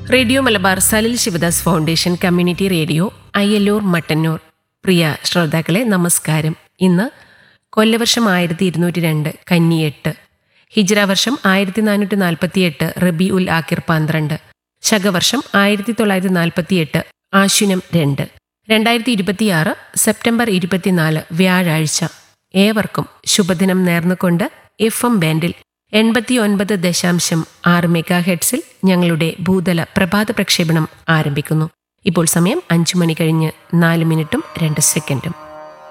Radio Malabar Salil Sivadas foundation community radio Ayyallur Mattannur. പ്രിയ ശ്രോതാക്കളെ നമസ്കാരം. ഇന്ന് കൊല്ലവർഷം 1202 കന്നി 8, ഹിജ്ര വർഷം 1448 റബി ഉൽ ആക്കിർ 12, ശകവർഷം 1948 ആശ്വിനം 2, 2026 സെപ്റ്റംബർ 24 വ്യാഴാഴ്ച. ഏവർക്കും ശുഭദിനം നേർന്നുകൊണ്ട് FM ബാൻഡിൽ 89.6 മെഗാഹെഡ്സിൽ ഞങ്ങളുടെ ഭൂതല പ്രഭാത പ്രക്ഷേപണം ആരംഭിക്കുന്നു. ഇപ്പോൾ സമയം 5 മണി കഴിഞ്ഞ് 4 മിനിറ്റും 2 സെക്കൻഡും.